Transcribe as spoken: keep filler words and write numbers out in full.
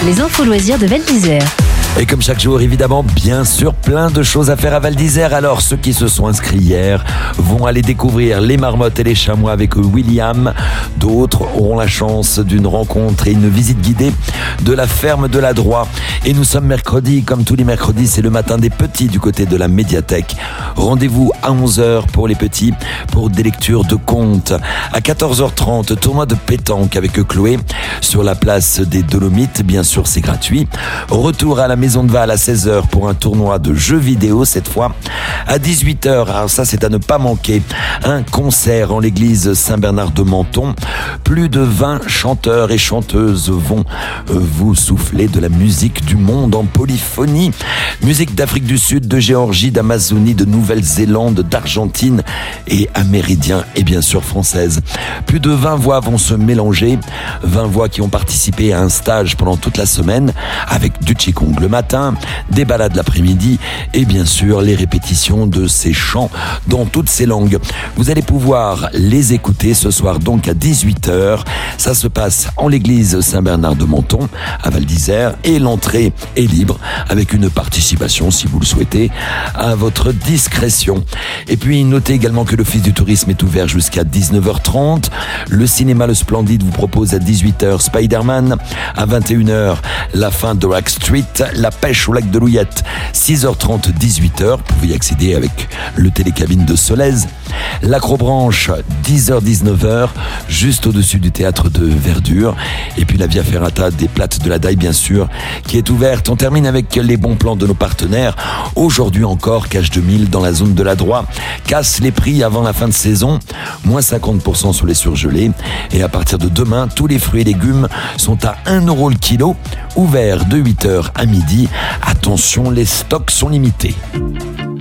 les infos loisirs de Val d'Isère. Et comme chaque jour, évidemment, bien sûr, plein de choses à faire à Val d'Isère. Alors, ceux qui se sont inscrits hier vont aller découvrir les marmottes et les chamois avec William. D'autres auront la chance d'une rencontre et une visite guidée de la ferme de la Droit. Et nous sommes mercredi, comme tous les mercredis, c'est le matin des petits du côté de la médiathèque. Rendez-vous à onze heures pour les petits, pour des lectures de contes. À quatorze heures trente, tournoi de pétanque avec Chloé sur la place des Dolomites. Bien sûr, c'est gratuit. Retour à la Maison de Val à seize heures pour un tournoi de jeux vidéo cette fois. À dix-huit heures, alors ça c'est à ne pas manquer, un concert en l'église Saint-Bernard de Menton. Plus de vingt chanteurs et chanteuses vont vous souffler de la musique du monde en polyphonie. Musique d'Afrique du Sud, de Géorgie, d'Amazonie, de Nouvelle-Zélande, d'Argentine et amérindien et bien sûr française. Plus de vingt voix vont se mélanger, vingt voix qui ont participé à un stage pendant toute la semaine avec du qigong le matin, des balades l'après-midi et bien sûr les répétitions de ces chants dans toutes ces langues. Vous allez pouvoir les écouter ce soir donc à dix-huit heures. Ça se passe en l'église Saint-Bernard de Menton à Val d'Isère et l'entrée est libre avec une participation si vous le souhaitez à votre discrétion. Et puis notez également que l'Office du tourisme est ouvert jusqu'à dix-neuf heures trente. Le cinéma Le Splendide vous propose à dix-huit heures Spider-Man, à vingt et une heures la fin de Rack Street, la pêche au lac de Louillette, six heures trente, dix-huit heures, vous pouvez y accéder avec le télécabine de Solèze. L'Acrobranche, dix heures, dix-neuf heures, juste au-dessus du théâtre de Verdure. Et puis la Via Ferrata des Plates de la Daille, bien sûr, qui est ouverte. On termine avec les bons plans de nos partenaires. Aujourd'hui encore, Cache deux mille dans la zone de la Droit casse les prix avant la fin de saison, moins cinquante pour cent sur les surgelés. Et à partir de demain, tous les fruits et légumes sont à un euro le kilo, ouvert de huit heures à midi. Attention, les stocks sont limités.